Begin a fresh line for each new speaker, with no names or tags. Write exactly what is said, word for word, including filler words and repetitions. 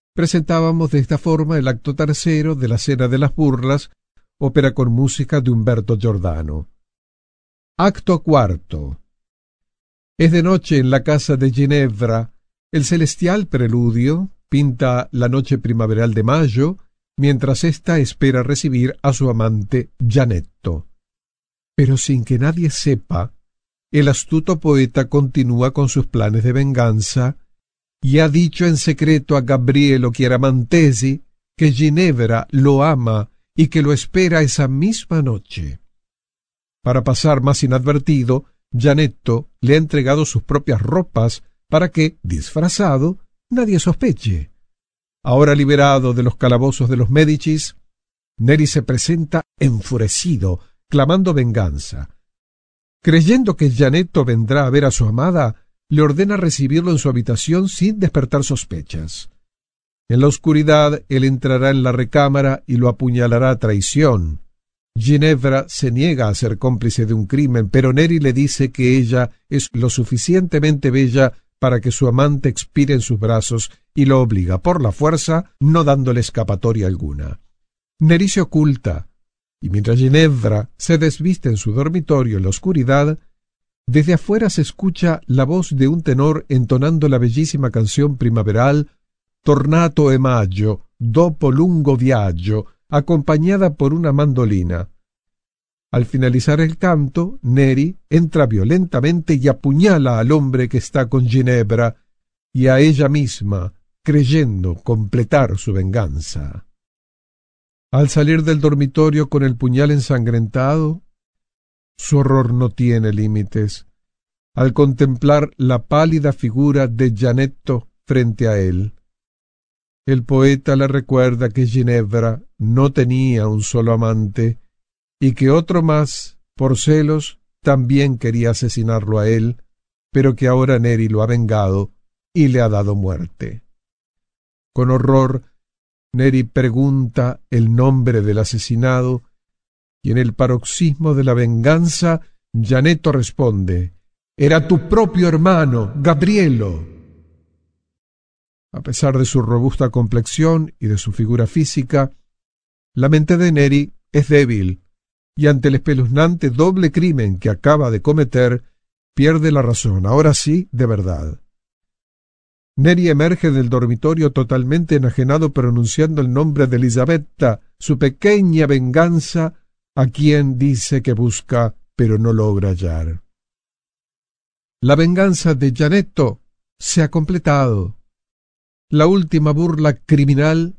Presentábamos de esta forma el acto tercero de la Cena de las Burlas, ópera con música de Humberto Giordano. Acto cuarto. Es de noche en la casa de Ginevra. El celestial preludio pinta la noche primaveral de mayo, mientras ésta espera recibir a su amante Gianetto. Pero sin que nadie sepa, el astuto poeta continúa con sus planes de venganza y ha dicho en secreto a Gabrielo Chiaramantesi que Ginevra lo ama y que lo espera esa misma noche. Para pasar más inadvertido, Gianetto le ha entregado sus propias ropas para que, disfrazado, nadie sospeche. Ahora liberado de los calabozos de los Médicis, Neri se presenta enfurecido, clamando venganza. Creyendo que Gianetto vendrá a ver a su amada, le ordena recibirlo en su habitación sin despertar sospechas. En la oscuridad, él entrará en la recámara y lo apuñalará a traición. Ginevra se niega a ser cómplice de un crimen, pero Neri le dice que ella es lo suficientemente bella para que su amante expire en sus brazos y lo obliga por la fuerza, no dándole escapatoria alguna. Neri se oculta, y mientras Ginevra se desviste en su dormitorio en la oscuridad, desde afuera se escucha la voz de un tenor entonando la bellísima canción primaveral Tornato e maggio, dopo lungo viaggio, acompañada por una mandolina. Al finalizar el canto, Neri entra violentamente y apuñala al hombre que está con Ginevra y a ella misma, creyendo completar su venganza. Al salir del dormitorio con el puñal ensangrentado, su horror no tiene límites al contemplar la pálida figura de Gianetto frente a él. El poeta le recuerda que Ginevra no tenía un solo amante y que otro más, por celos, también quería asesinarlo a él, pero que ahora Neri lo ha vengado y le ha dado muerte. Con horror, Neri pregunta el nombre del asesinado y en el paroxismo de la venganza, Gianetto responde: «Era tu propio hermano, Gabrielo». A pesar de su robusta complexión y de su figura física, la mente de Neri es débil y ante el espeluznante doble crimen que acaba de cometer, pierde la razón, ahora sí, de verdad. Neri emerge del dormitorio totalmente enajenado pronunciando el nombre de Elisabetta, su pequeña venganza, a quien dice que busca, pero no logra hallar. La venganza de Gianetto se ha completado. La última burla criminal